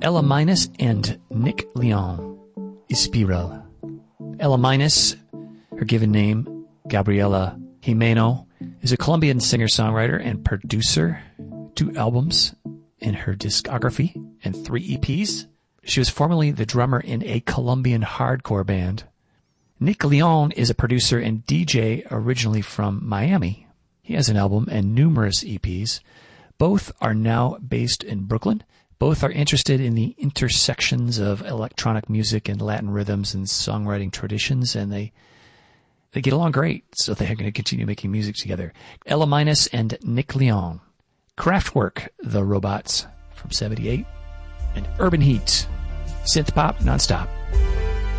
Ella Minus and Nick Leon, Espiral. Ella Minus, her given name, Gabriela Jimeno, is a Colombian singer-songwriter and producer. 2 albums in her discography and 3 EPs. She was formerly the drummer in a Colombian hardcore band. Nick Leon is a producer and DJ originally from Miami. He has an album and numerous EPs. Both are now based in Brooklyn. Both are interested in the intersections of electronic music and Latin rhythms and songwriting traditions, and they get along great, so they're going to continue making music together. Ella Minus and Nick Leon. Kraftwerk, The Robots from 78. And Urban Heat, synth pop nonstop.